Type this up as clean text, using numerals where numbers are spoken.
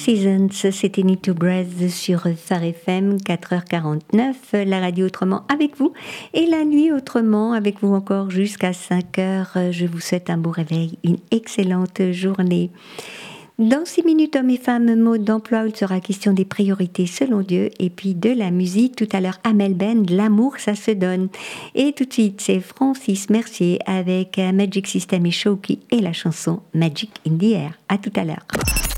Seasons, c'était Need to Breathe sur Phare FM 4h49, la radio autrement avec vous et la nuit autrement avec vous encore jusqu'à 5h. Je vous souhaite un beau réveil, une excellente journée. Dans 6 minutes, hommes et femmes, mode d'emploi, il sera question des priorités selon Dieu et puis de la musique. Tout à l'heure, Amel Ben, l'amour, ça se donne. Et tout de suite, c'est Francis Mercier avec Magic System et Shoki et la chanson Magic in the Air. À tout à l'heure.